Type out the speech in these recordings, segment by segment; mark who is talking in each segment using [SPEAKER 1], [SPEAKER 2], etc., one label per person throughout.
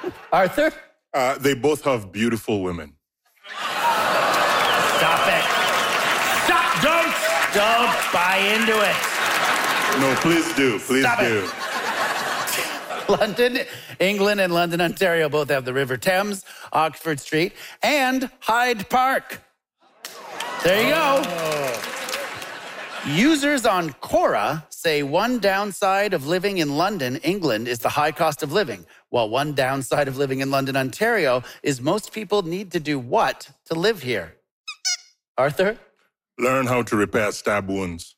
[SPEAKER 1] Arthur?
[SPEAKER 2] They both have beautiful women.
[SPEAKER 1] Stop it. Stop. Don't buy into it.
[SPEAKER 2] No, please do. Please
[SPEAKER 1] Stop
[SPEAKER 2] do.
[SPEAKER 1] London, England, and London, Ontario both have the River Thames, Oxford Street, and Hyde Park. There you go. Users on Quora say one downside of living in London, England, is the high cost of living, while one downside of living in London, Ontario, is most people need to do what to live here? Arthur?
[SPEAKER 2] Learn how to repair stab wounds.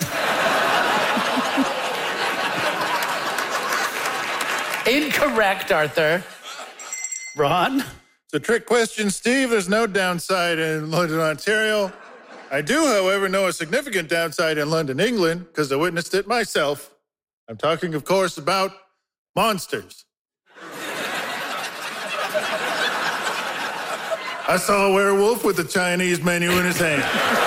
[SPEAKER 1] Incorrect, Arthur. Ron?
[SPEAKER 3] It's a trick question, Steve. There's no downside in London, Ontario. I do, however, know a significant downside in London, England, because I witnessed it myself. I'm talking, of course, about monsters. I saw a werewolf with a Chinese menu in his hand.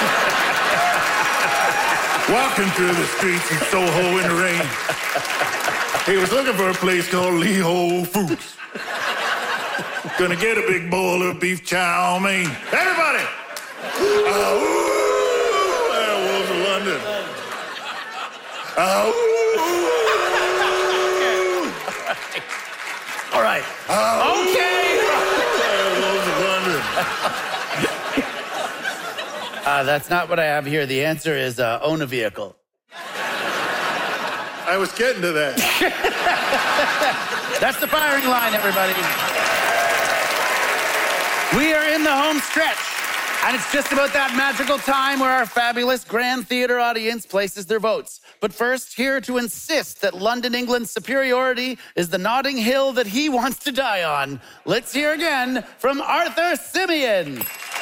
[SPEAKER 3] Walking through the streets in Soho in the rain. He was looking for a place called Lee Ho Foods. Gonna get a big bowl of beef chow mein. Everybody! Werewolves of London.
[SPEAKER 1] All right. Okay.
[SPEAKER 3] Werewolves of London.
[SPEAKER 1] That's not what I have here. The answer is own a vehicle.
[SPEAKER 3] I was getting to that.
[SPEAKER 1] That's the firing line, everybody. We are in the home stretch, and it's just about that magical time where our fabulous Grand Theatre audience places their votes. But first, here to insist that London, England's superiority is the Notting Hill that he wants to die on. Let's hear again from Arthur Simeon.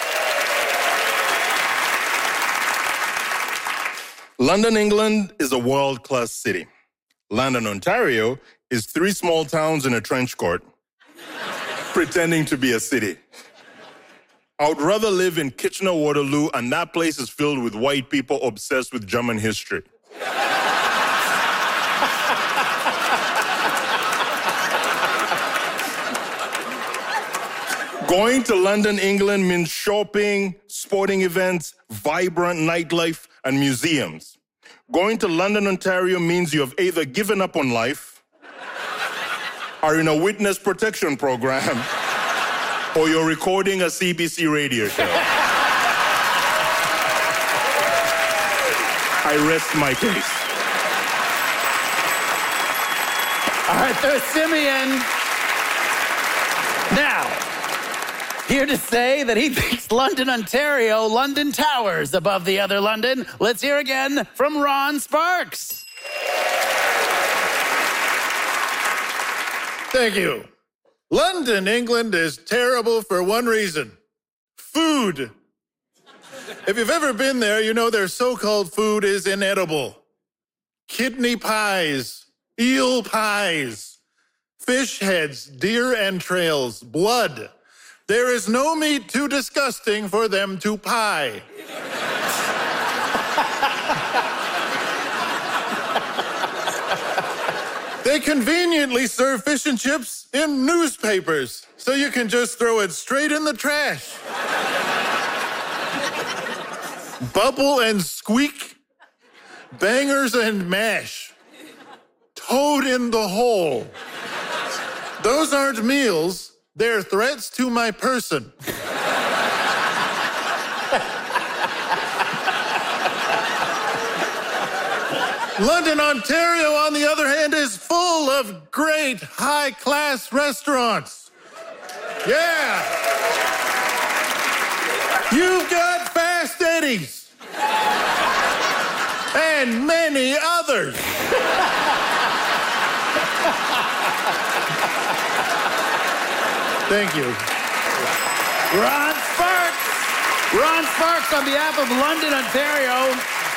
[SPEAKER 2] London, England is a world-class city. London, Ontario is 3 small towns in a trench coat, pretending to be a city. I would rather live in Kitchener-Waterloo, and that place is filled with white people obsessed with German history. Going to London, England means shopping, sporting events, vibrant nightlife, and museums. Going to London, Ontario means you have either given up on life, are in a witness protection program, or you're recording a CBC radio show. I rest my case.
[SPEAKER 1] Arthur Simeon. Now, here to say that he thinks London, Ontario, London towers above the other London. Let's hear again from Ron Sparks.
[SPEAKER 3] Thank you. London, England is terrible for one reason. Food. If you've ever been there, you know their so-called food is inedible. Kidney pies, eel pies, fish heads, deer entrails, blood. There is no meat too disgusting for them to pie. They conveniently serve fish and chips in newspapers, so you can just throw it straight in the trash. Bubble and squeak, bangers and mash, toad in the hole. Those aren't meals. They're threats to my person. London, Ontario, on the other hand, is full of great high-class restaurants. Yeah. You've got Fast Eddie's. And many others. Thank you.
[SPEAKER 1] Ron Sparks. Ron Sparks on behalf of London, Ontario.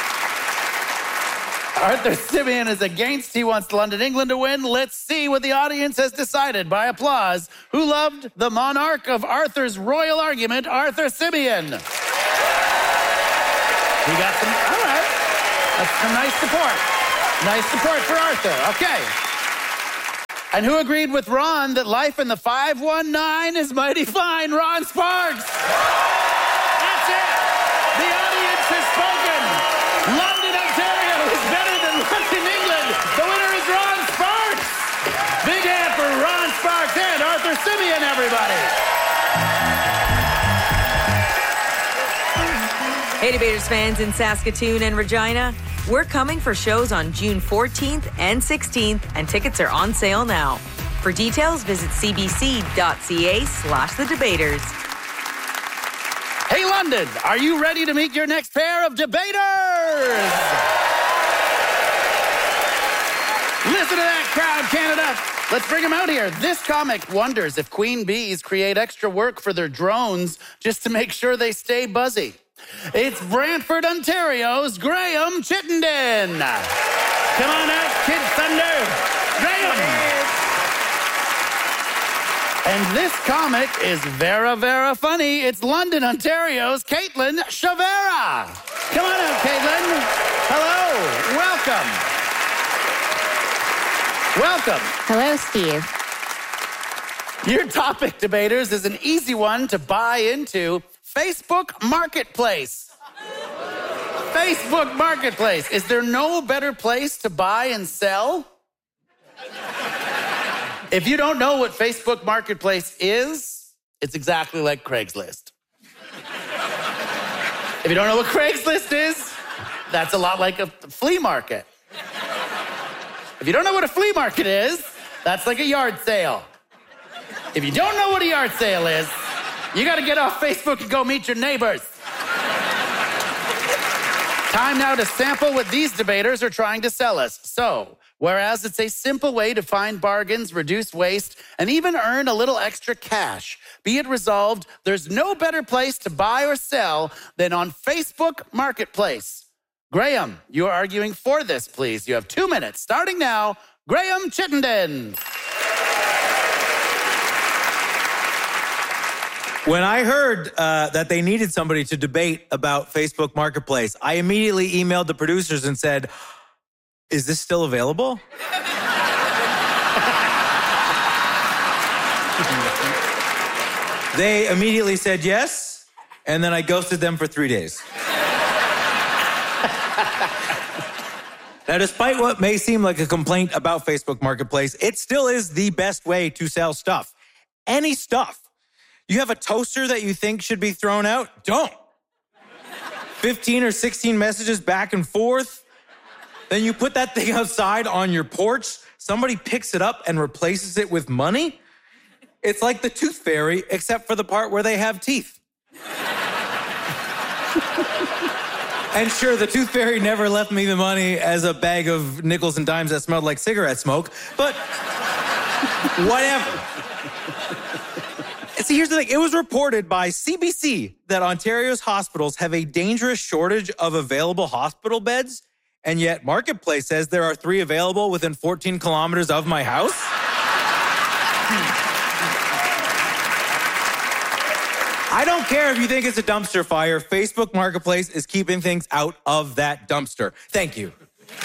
[SPEAKER 1] Arthur Simeon is against. He wants London, England to win. Let's see what the audience has decided by applause. Who loved the monarch of Arthur's royal argument, Arthur Simeon? He got some, all right. That's some nice support. Nice support for Arthur, okay. And who agreed with Ron that life in the 519 is mighty fine? Ron Sparks. That's it. The audience has spoken. London, Ontario is better than London, England. The winner is Ron Sparks. Big hand for Ron Sparks and Arthur Simeon, everybody.
[SPEAKER 4] Hey, Debaters fans in Saskatoon and Regina. We're coming for shows on June 14th and 16th, and tickets are on sale now. For details, visit cbc.ca/thedebaters.
[SPEAKER 1] Hey, London, are you ready to meet your next pair of debaters? Listen to that crowd, Canada. Let's bring them out here. This comic wonders if queen bees create extra work for their drones just to make sure they stay buzzy. It's Brantford, Ontario's Graham Chittenden. Come on out, Kid Thunder. Graham. And this comic is vera funny. It's London, Ontario's Caitlin Shavera. Come on out, Caitlin. Hello. Welcome.
[SPEAKER 5] Hello, Steve.
[SPEAKER 1] Your topic, debaters, is an easy one to buy into. Facebook Marketplace. Facebook Marketplace. Is there no better place to buy and sell? If you don't know what Facebook Marketplace is, it's exactly like Craigslist. If you don't know what Craigslist is, that's a lot like a flea market. If you don't know what a flea market is, that's like a yard sale. If you don't know what a yard sale is, you gotta get off Facebook and go meet your neighbors. Time now to sample what these debaters are trying to sell us. So, whereas it's a simple way to find bargains, reduce waste, and even earn a little extra cash, be it resolved, there's no better place to buy or sell than on Facebook Marketplace. Graham, you are arguing for this, please. You have 2 minutes, starting now. Graham Chittenden.
[SPEAKER 6] When I heard that they needed somebody to debate about Facebook Marketplace, I immediately emailed the producers and said, "Is this still available?" They immediately said yes, and then I ghosted them for 3 days. Now, despite what may seem like a complaint about Facebook Marketplace, it still is the best way to sell stuff. Any stuff. You have a toaster that you think should be thrown out? Don't. 15 or 16 messages back and forth. Then you put that thing outside on your porch. Somebody picks it up and replaces it with money. It's like the Tooth Fairy, except for the part where they have teeth. And sure, the Tooth Fairy never left me the money as a bag of nickels and dimes that smelled like cigarette smoke, but whatever. See, here's the thing. It was reported by CBC that Ontario's hospitals have a dangerous shortage of available hospital beds, and yet Marketplace says there are 3 available within 14 kilometers of my house. I don't care if you think it's a dumpster fire. Facebook Marketplace is keeping things out of that dumpster. Thank you.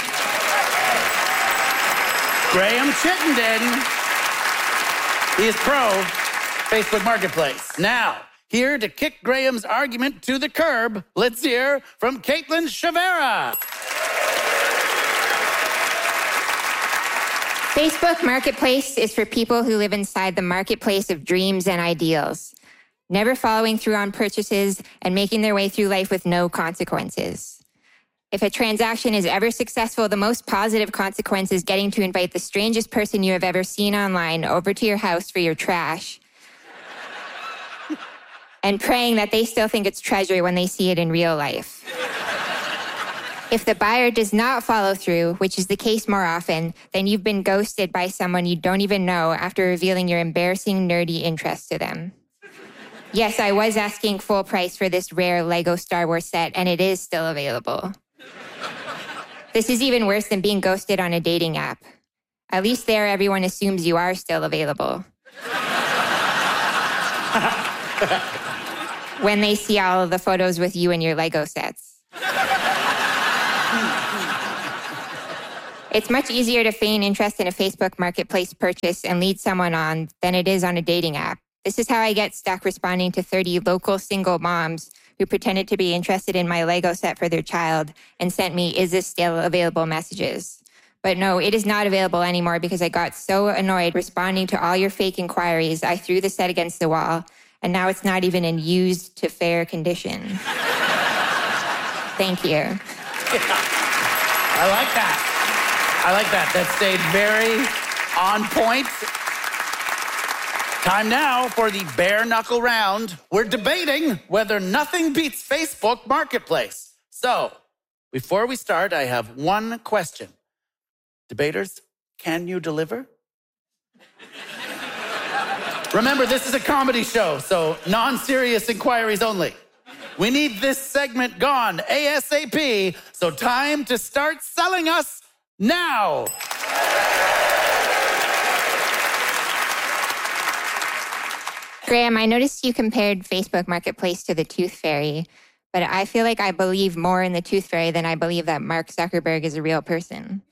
[SPEAKER 1] Graham Chittenden. He is pro Facebook Marketplace. Now, here to kick Graham's argument to the curb, let's hear from Caitlin Shavera.
[SPEAKER 5] Facebook Marketplace is for people who live inside the marketplace of dreams and ideals, never following through on purchases and making their way through life with no consequences. If a transaction is ever successful, the most positive consequence is getting to invite the strangest person you have ever seen online over to your house for your trash and praying that they still think it's treasure when they see it in real life. If the buyer does not follow through, which is the case more often, then you've been ghosted by someone you don't even know after revealing your embarrassing, nerdy interest to them. Yes, I was asking full price for this rare Lego Star Wars set, and it is still available. This is even worse than being ghosted on a dating app. At least there, everyone assumes you are still available. When they see all of the photos with you and your Lego sets. It's much easier to feign interest in a Facebook Marketplace purchase and lead someone on than it is on a dating app. This is how I get stuck responding to 30 local single moms who pretended to be interested in my Lego set for their child and sent me, "Is this still available?" messages. But no, it is not available anymore because I got so annoyed responding to all your fake inquiries, I threw the set against the wall, and now it's not even in used to fair condition. Thank you.
[SPEAKER 1] I like that. I like that. That stayed very on point. Time now for the bare knuckle round. We're debating whether nothing beats Facebook Marketplace. So, before we start, I have one question. Debaters, can you deliver? Remember, this is a comedy show, so non-serious inquiries only. We need this segment gone ASAP, so time to start selling us now.
[SPEAKER 5] Graham, I noticed you compared Facebook Marketplace to the Tooth Fairy, but I feel like I believe more in the Tooth Fairy than I believe that Mark Zuckerberg is a real person.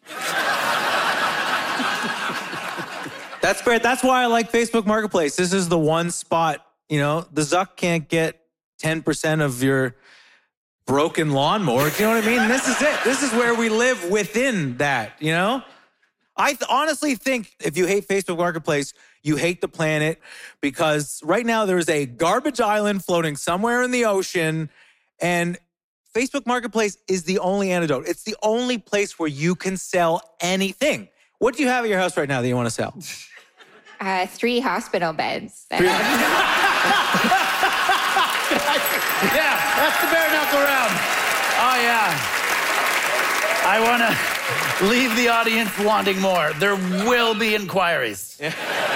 [SPEAKER 6] That's great. That's why I like Facebook Marketplace. This is the one spot, the Zuck can't get 10% of your broken lawnmower. Do you know what I mean? This is it. This is where we live within that, I honestly think if you hate Facebook Marketplace, you hate the planet, because right now there's a garbage island floating somewhere in the ocean, and Facebook Marketplace is the only antidote. It's the only place where you can sell anything. What do you have at your house right now that you want to sell?
[SPEAKER 5] 3 hospital beds.
[SPEAKER 1] Yeah, that's the bare knuckle round. Oh, yeah. I want to leave the audience wanting more. There will be inquiries. Yeah.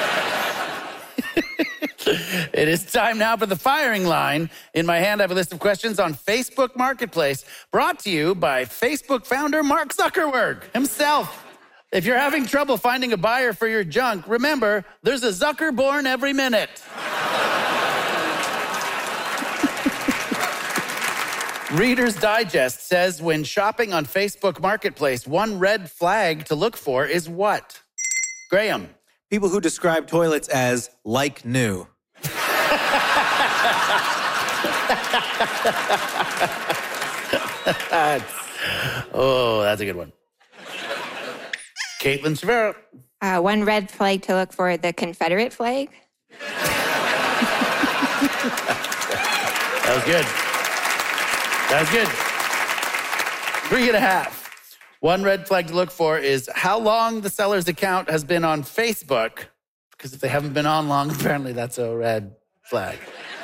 [SPEAKER 1] It is time now for the firing line. In my hand, I have a list of questions on Facebook Marketplace, brought to you by Facebook founder Mark Zuckerberg himself. If you're having trouble finding a buyer for your junk, remember, there's a Zucker born every minute. Reader's Digest says when shopping on Facebook Marketplace, one red flag to look for is what? Graham.
[SPEAKER 6] People who describe toilets as like new.
[SPEAKER 1] That's a good one. Caitlin Cervera.
[SPEAKER 5] One red flag to look for, the Confederate flag.
[SPEAKER 1] That was good. That was good. 3.5. One red flag to look for is how long the seller's account has been on Facebook, because if they haven't been on long, apparently that's a red flag.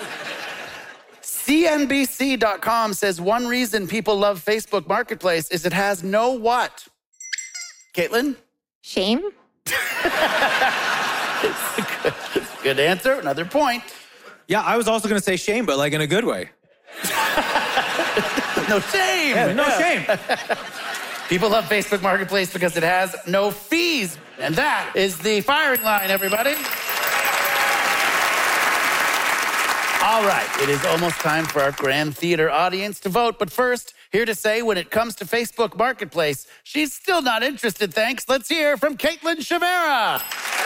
[SPEAKER 1] CNBC.com says one reason people love Facebook Marketplace is it has no what? Caitlin?
[SPEAKER 5] Shame?
[SPEAKER 1] Good answer. Another point.
[SPEAKER 6] Yeah, I was also going to say shame, but like in a good way.
[SPEAKER 1] No shame.
[SPEAKER 6] Yeah, no shame.
[SPEAKER 1] People love Facebook Marketplace because it has no fees. And that is the firing line, everybody. All right, it is almost time for our Grand Theater audience to vote. But first, here to say when it comes to Facebook Marketplace, she's still not interested, thanks. Let's hear from Caitlin Cervera.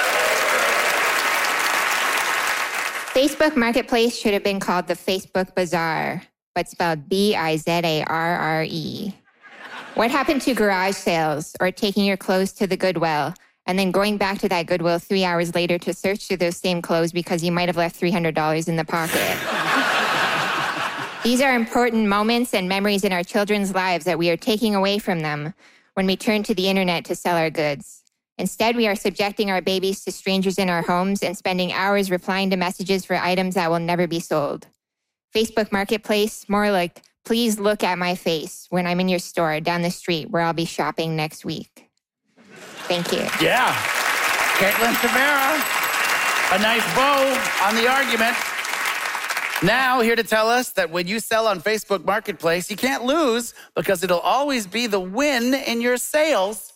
[SPEAKER 5] Facebook Marketplace should have been called the Facebook Bazaar, but spelled Bizarre. What happened to garage sales or taking your clothes to the Goodwill and then going back to that Goodwill 3 hours later to search through those same clothes because you might have left $300 in the pocket? These are important moments and memories in our children's lives that we are taking away from them when we turn to the internet to sell our goods. Instead, we are subjecting our babies to strangers in our homes and spending hours replying to messages for items that will never be sold. Facebook Marketplace, more like, please look at my face when I'm in your store down the street where I'll be shopping next week. Thank you.
[SPEAKER 1] Yeah. Caitlin Cervera, a nice bow on the argument. Now, here to tell us that when you sell on Facebook Marketplace, you can't lose because it'll always be the win in your sales.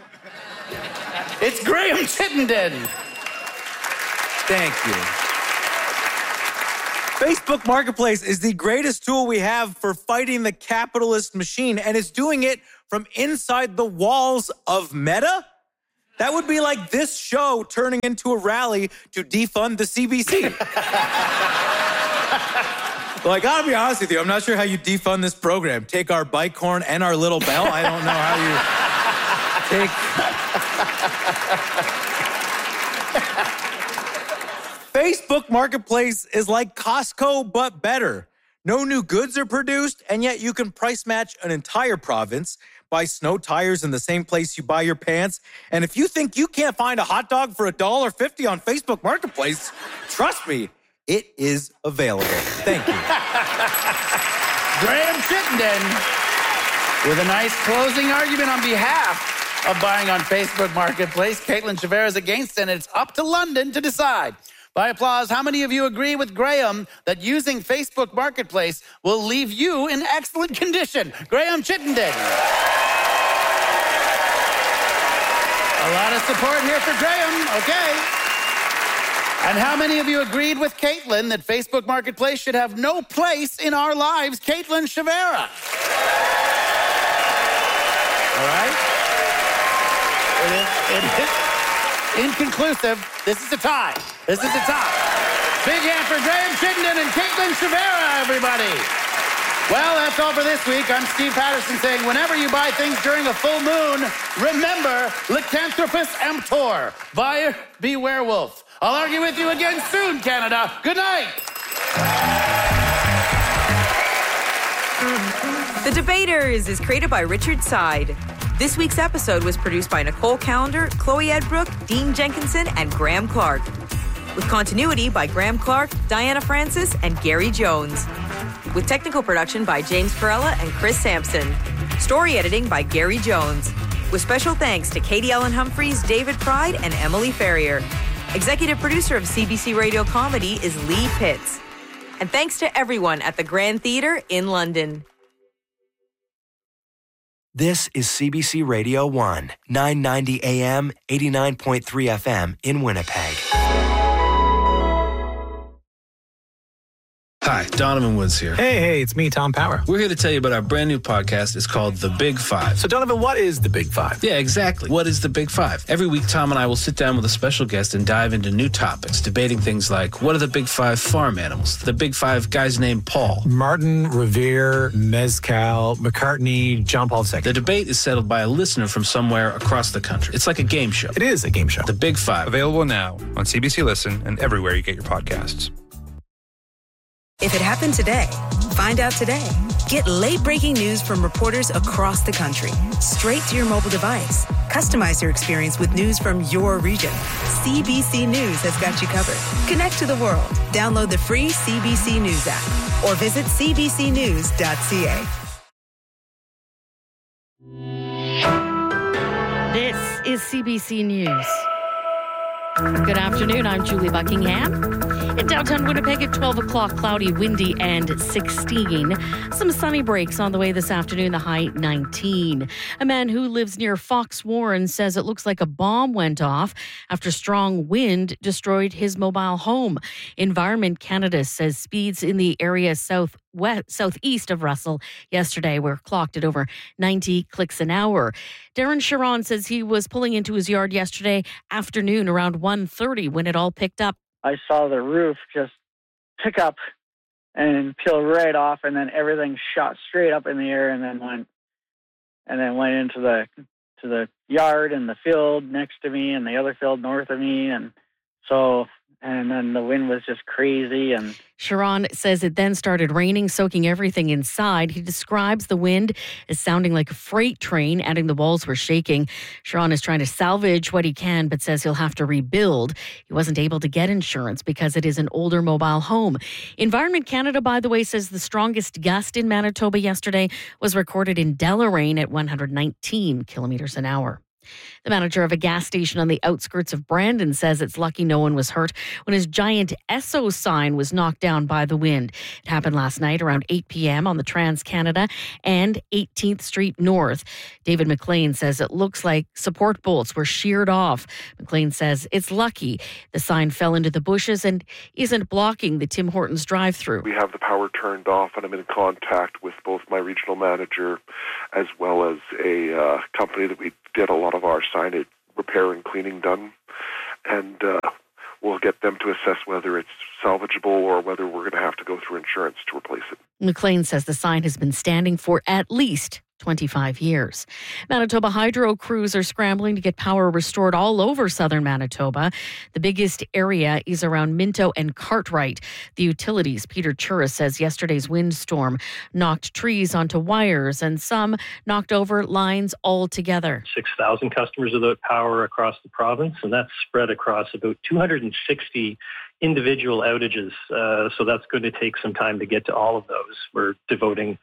[SPEAKER 1] It's Graham Chittenden.
[SPEAKER 6] Thank you. Facebook Marketplace is the greatest tool we have for fighting the capitalist machine, and it's doing it from inside the walls of Meta? That would be like this show turning into a rally to defund the CBC. Well, I gotta be honest with you, I'm not sure how you defund this program. Take our bike horn and our little bell? I don't know how you take... Facebook Marketplace is like Costco, but better. No new goods are produced, and yet you can price match an entire province, buy snow tires in the same place you buy your pants, and if you think you can't find a hot dog for $1.50 on Facebook Marketplace, trust me, it is available. Thank you.
[SPEAKER 1] Graham Chittenden with a nice closing argument on behalf of buying on Facebook Marketplace. Caitlin Chavera is against, and it's up to London to decide. By applause, how many of you agree with Graham that using Facebook Marketplace will leave you in excellent condition? Graham Chittenden. A lot of support here for Graham. Okay. And how many of you agreed with Caitlin that Facebook Marketplace should have no place in our lives? Caitlin Chavera. All right. It is inconclusive. This is a tie. This is a tie. Big hand for Graham Chittenden and Caitlin Chavera, everybody. Well, that's all for this week. I'm Steve Patterson saying whenever you buy things during a full moon, remember, Lycanthropus emptor, buyer be werewolf. I'll argue with you again soon, Canada. Good night.
[SPEAKER 4] The Debaters is created by Richard Side. This week's episode was produced by Nicole Callender, Chloe Edbrook, Dean Jenkinson, and Graham Clark. With continuity by Graham Clark, Diana Francis, and Gary Jones. With technical production by James Perella and Chris Sampson. Story editing by Gary Jones. With special thanks to Katie Ellen Humphreys, David Pride, and Emily Ferrier. Executive producer of CBC Radio Comedy is Lee Pitts. And thanks to everyone at the Grand Theatre in London.
[SPEAKER 7] This is CBC Radio 1, 990 AM, 89.3 FM in Winnipeg.
[SPEAKER 8] Hi, Donovan Woods here.
[SPEAKER 9] Hey, it's me, Tom Power.
[SPEAKER 8] We're here to tell you about our brand new podcast. It's called The Big Five.
[SPEAKER 9] So, Donovan, what is The Big Five?
[SPEAKER 8] Yeah, exactly. What is The Big Five? Every week, Tom and I will sit down with a special guest and dive into new topics, debating things like, what are the Big Five farm animals? The Big Five guys named Paul.
[SPEAKER 9] Martin, Revere, Mezcal, McCartney, John Paul II.
[SPEAKER 8] The debate is settled by a listener from somewhere across the country. It's like a game show.
[SPEAKER 9] It is a game show.
[SPEAKER 8] The Big Five.
[SPEAKER 10] Available now on CBC Listen and everywhere you get your podcasts.
[SPEAKER 11] If it happened today, find out today. Get late-breaking news from reporters across the country, straight to your mobile device. Customize your experience with news from your region. CBC News has got you covered. Connect to the world. Download the free CBC News app or visit cbcnews.ca.
[SPEAKER 12] This is CBC News. Good afternoon, I'm Julie Buckingham. In downtown Winnipeg at 12 o'clock, cloudy, windy, and 16. Some sunny breaks on the way this afternoon, the high 19. A man who lives near Fox Warren says it looks like a bomb went off after strong wind destroyed his mobile home. Environment Canada says speeds in the area southeast of Russell yesterday were clocked at over 90 clicks an hour. Darren Sharon says he was pulling into his yard yesterday afternoon around 1:30 when it all picked up.
[SPEAKER 13] I saw the roof just pick up and peel right off, and then everything shot straight up in the air, and then went into the yard and the field next to me, and the other field north of me, and then the wind was just crazy. And
[SPEAKER 12] Sharon says it then started raining, soaking everything inside. He describes the wind as sounding like a freight train, adding the walls were shaking. Sharon is trying to salvage what he can, but says he'll have to rebuild. He wasn't able to get insurance because it is an older mobile home. Environment Canada, by the way, says the strongest gust in Manitoba yesterday was recorded in Deloraine at 119 kilometers an hour. The manager of a gas station on the outskirts of Brandon says it's lucky no one was hurt when his giant Esso sign was knocked down by the wind. It happened last night around 8 p.m. on the Trans-Canada and 18th Street North. David McLean says it looks like support bolts were sheared off. McLean says it's lucky the sign fell into the bushes and isn't blocking the Tim Hortons drive-through.
[SPEAKER 14] We have the power turned off, and I'm in contact with both my regional manager as well as a company that we did a lot of our signage repair and cleaning done, and we'll get them to assess whether it's salvageable or whether we're going to have to go through insurance to replace it.
[SPEAKER 12] McLean says the sign has been standing for at least 25 years. Manitoba Hydro crews are scrambling to get power restored all over southern Manitoba. The biggest area is around Minto and Cartwright. The utilities, Peter Chura says yesterday's windstorm knocked trees onto wires and some knocked over lines altogether.
[SPEAKER 15] 6,000 customers without power across the province, and that's spread across about 260 individual outages. So that's going to take some time to get to all of those. We're devoting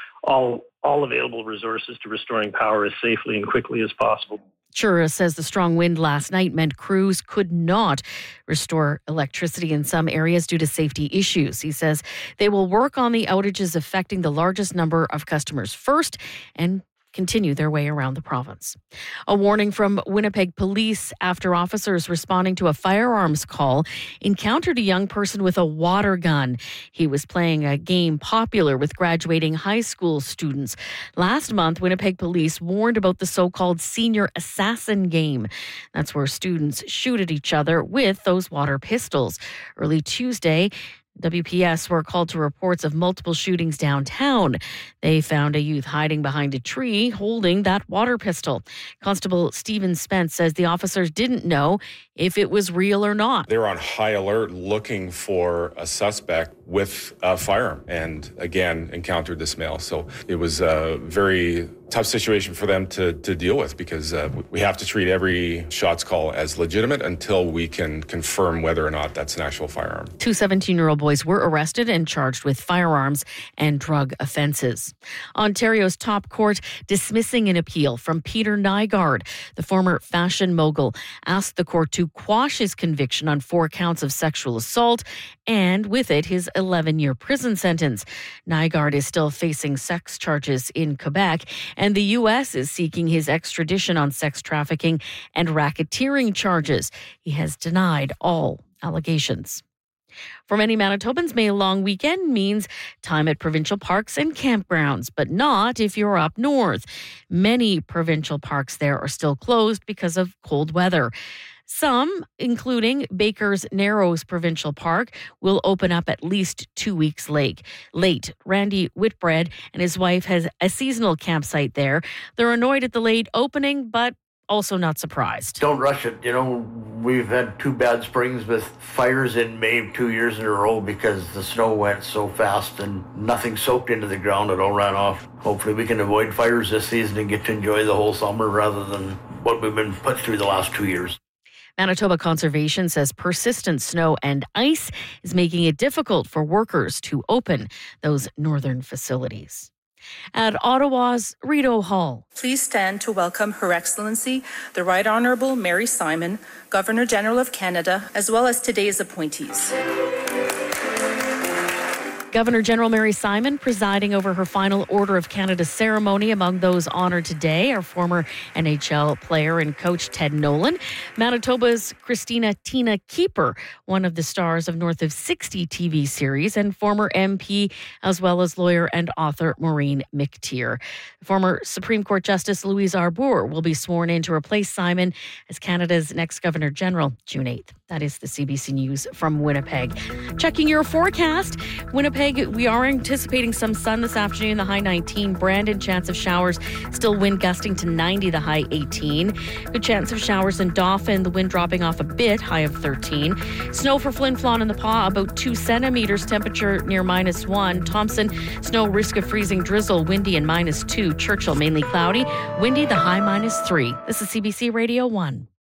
[SPEAKER 15] all available resources to restoring power as safely and quickly as possible.
[SPEAKER 12] Chura says the strong wind last night meant crews could not restore electricity in some areas due to safety issues. He says they will work on the outages affecting the largest number of customers first and continue their way around the province. A warning from Winnipeg police after officers responding to a firearms call encountered a young person with a water gun. He was playing a game popular with graduating high school students. Last month, Winnipeg police warned about the so-called senior assassin game. That's where students shoot at each other with those water pistols. Early Tuesday, WPS were called to reports of multiple shootings downtown. They found a youth hiding behind a tree holding that water pistol. Constable Stephen Spence says the officers didn't know if it was real or not.
[SPEAKER 16] They were on high alert looking for a suspect with a firearm and again encountered this male. So it was a very tough situation for them to deal with because we have to treat every shots call as legitimate until we can confirm whether or not that's an actual firearm.
[SPEAKER 12] 2 17-year-old boys were arrested and charged with firearms and drug offenses. Ontario's top court dismissing an appeal from Peter Nygard. The former fashion mogul asked the court to quash his conviction on 4 counts of sexual assault and with it his 11-year prison sentence. Nygard is still facing sex charges in Quebec, and the U.S. is seeking his extradition on sex trafficking and racketeering charges. He has denied all allegations. For many Manitobans, May long weekend means time at provincial parks and campgrounds, but not if you're up north. Many provincial parks there are still closed because of cold weather. Some, including Baker's Narrows Provincial Park, will open up at least 2 weeks late. Randy Whitbread and his wife has a seasonal campsite there. They're annoyed at the late opening, but also not surprised.
[SPEAKER 17] Don't rush it. You know, we've had 2 bad springs with fires in May 2 years in a row because the snow went so fast and nothing soaked into the ground. It all ran off. Hopefully we can avoid fires this season and get to enjoy the whole summer rather than what we've been put through the last 2 years.
[SPEAKER 12] Manitoba Conservation says persistent snow and ice is making it difficult for workers to open those northern facilities. At Ottawa's Rideau Hall.
[SPEAKER 18] Please stand to welcome Her Excellency, the Right Honourable Mary Simon, Governor-General of Canada, as well as today's appointees.
[SPEAKER 12] Governor-General Mary Simon presiding over her final Order of Canada ceremony. Among those honoured today are former NHL player and coach Ted Nolan, Manitoba's Christina Tina Keeper, one of the stars of North of 60 TV series, and former MP, as well as lawyer and author Maureen McTeer. Former Supreme Court Justice Louise Arbour will be sworn in to replace Simon as Canada's next Governor-General June 8th. That is the CBC News from Winnipeg. Checking your forecast. Winnipeg, we are anticipating some sun this afternoon, the high 19. Brandon, chance of showers, still wind gusting to 90, the high 18. Good chance of showers in Dauphin, the wind dropping off a bit, high of 13. Snow for Flin Flon and the Pas, about 2 centimeters, temperature near -1. Thompson, snow, risk of freezing drizzle, windy and -2. Churchill, mainly cloudy, windy, the high -3. This is CBC Radio 1.